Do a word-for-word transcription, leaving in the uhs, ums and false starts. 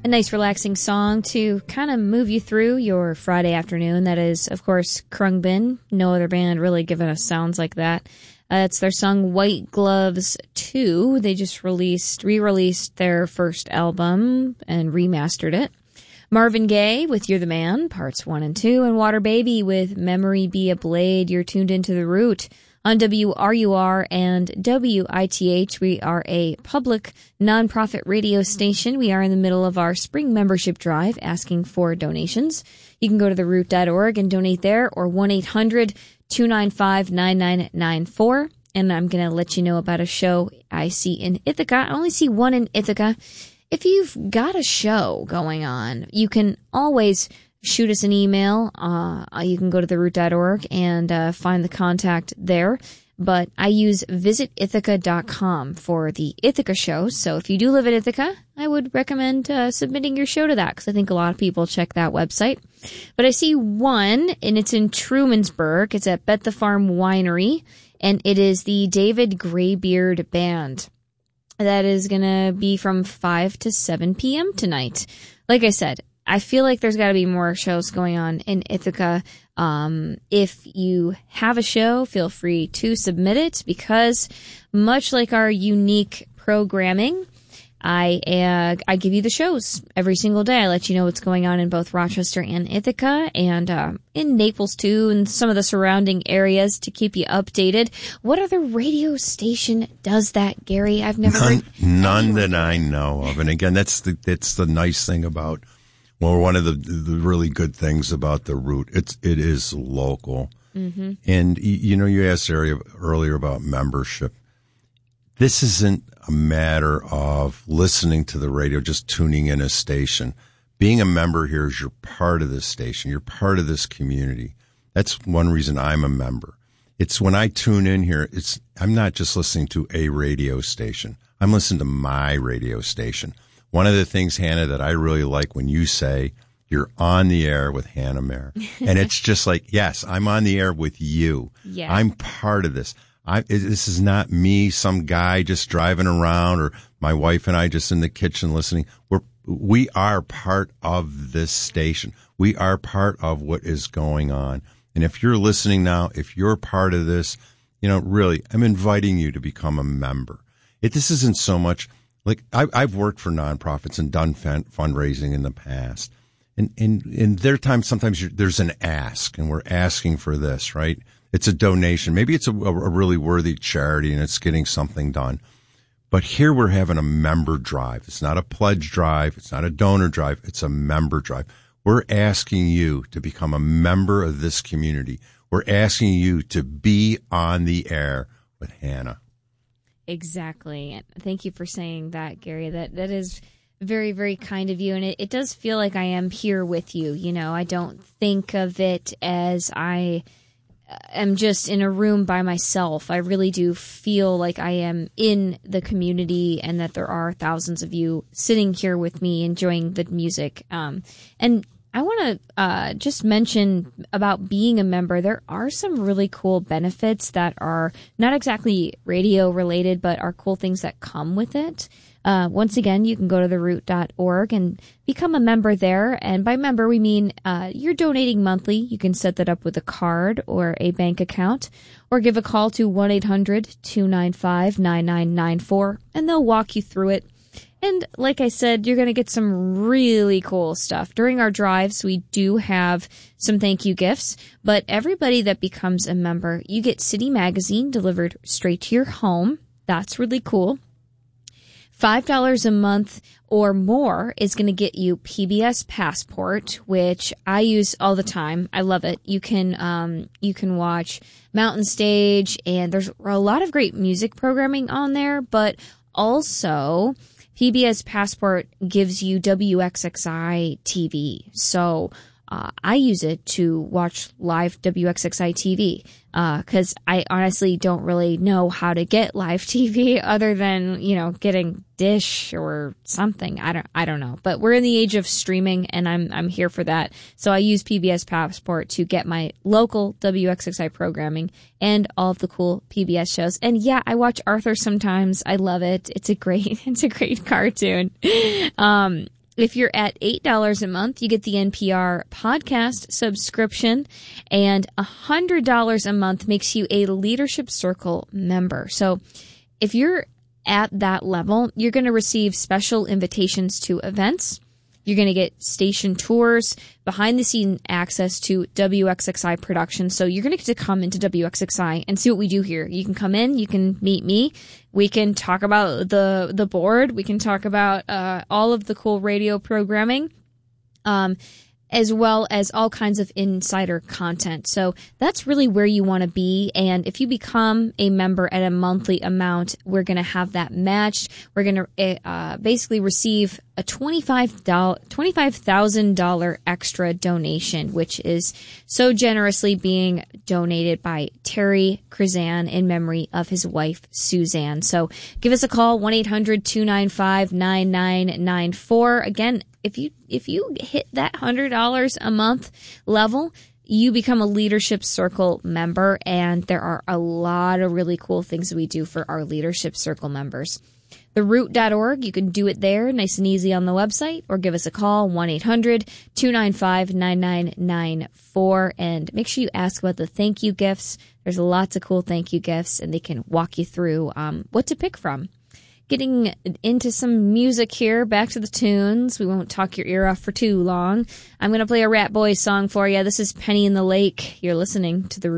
nice relaxing song to kind of move you through your Friday afternoon. That is, of course, Khruangbin. No other band really giving us sounds like that. Uh, it's their song White Gloves two. They just released, re-released their first album and remastered it. Marvin Gaye with You're the Man, parts one and two, and Water Baby with Memory Be a Blade. You're tuned into The Root on W R U R and W I T H. We are a public nonprofit radio station. We are in the middle of our spring membership drive asking for donations. You can go to the root dot org and donate there, or one eight hundred two nine five nine nine nine four. And I'm going to let you know about a show I see in Ithaca. I only see one in Ithaca. If you've got a show going on, you can always shoot us an email. Uh, you can go to the root dot org and uh, find the contact there. But I use visit ithaca dot com for the Ithaca shows. So if you do live in Ithaca, I would recommend uh, submitting your show to that, because I think a lot of people check that website. But I see one, and it's in Trumansburg. It's at Bet the Farm Winery, and it is the David Greybeard Band. That is going to be from five to seven p.m. tonight. Like I said, I feel like there's got to be more shows going on in Ithaca. Um, if you have a show, feel free to submit it, because much like our unique programming, I uh, I give you the shows every single day. I let you know what's going on in both Rochester and Ithaca, and uh, in Naples too, and some of the surrounding areas, to keep you updated. What other radio station does that, Gary? I've never none, heard none that I know of. And again, that's the that's the nice thing about. Well, one of the, the really good things about the Root, it's it is local, mm-hmm. and you know, you asked earlier about membership. This isn't a matter of listening to the radio, just tuning in a station. Being a member here is you're part of this station. You're part of this community. That's one reason I'm a member. It's when I tune in here, it's I'm not just listening to a radio station. I'm listening to my radio station. One of the things, Hannah, that I really like when you say you're on the air with Hannah Mayer, and it's just like, yes, I'm on the air with you. Yeah. I'm part of this. I, this is not me, some guy just driving around, or my wife and I just in the kitchen listening. We're, we are part of this station. We are part of what is going on. And if you're listening now, if you're part of this, you know, really, I'm inviting you to become a member. It, this isn't so much like I, I've worked for nonprofits and done fan, fundraising in the past. And in, in their time, sometimes you're, there's an ask, and we're asking for this, right? It's a donation. Maybe it's a, a really worthy charity and it's getting something done. But here we're having a member drive. It's not a pledge drive. It's not a donor drive. It's a member drive. We're asking you to become a member of this community. We're asking you to be on the air with Hannah. Exactly. Thank you for saying that, Gary. That that is very, very kind of you. And it, it does feel like I am here with you. You know, I don't think of it as I am just in a room by myself. I really do feel like I am in the community, and that there are thousands of you sitting here with me enjoying the music. Um, and I want to uh, just mention about being a member. There are some really cool benefits that are not exactly radio related, but are cool things that come with it. Uh, once again, you can go to the root dot org and become a member there. And by member, we mean uh, you're donating monthly. You can set that up with a card or a bank account, or give a call to one eight hundred two nine five nine nine nine four, and they'll walk you through it. And like I said, you're going to get some really cool stuff. During our drives, we do have some thank you gifts, but everybody that becomes a member, you get City Magazine delivered straight to your home. That's really cool. five dollars a month or more is going to get you P B S Passport, which I use all the time. I love it. You can um, you can watch Mountain Stage, and there's a lot of great music programming on there, but also P B S Passport gives you W X X I T V. So uh, I use it to watch live W X X I T V because uh, I honestly don't really know how to get live T V other than, you know, getting Dish or something. I don't I don't know. But we're in the age of streaming, and I'm I'm here for that. So I use P B S Passport to get my local W X X I programming and all of the cool P B S shows. And yeah, I watch Arthur sometimes. I love it. It's a great it's a great cartoon. Um If you're at eight dollars a month, you get the N P R podcast subscription, and one hundred dollars a month makes you a Leadership Circle member. So if you're at that level, you're going to receive special invitations to events. You're going to get station tours, behind-the-scene access to W X X I production. So you're going to get to come into W X X I and see what we do here. You can come in, you can meet me, we can talk about the the board, we can talk about uh, all of the cool radio programming, um, as well as all kinds of insider content. So that's really where you want to be. And if you become a member at a monthly amount, we're going to have that matched. We're going to uh, basically receive a twenty-five thousand dollars extra donation, which is so generously being donated by Terry Krizan in memory of his wife, Suzanne. So give us a call, one eight hundred two nine five nine nine nine four. Again, if you if you hit that one hundred dollars a month level, you become a Leadership Circle member, and there are a lot of really cool things that we do for our Leadership Circle members. the root dot org, you can do it there, nice and easy on the website, or give us a call, one eight hundred two nine five nine nine nine four, and make sure you ask about the thank you gifts. There's lots of cool thank you gifts, and they can walk you through um, what to pick from. Getting into some music here, back to the tunes. We won't talk your ear off for too long. I'm going to play a Rat Boys song for you. This is Penny in the Lake. You're listening to the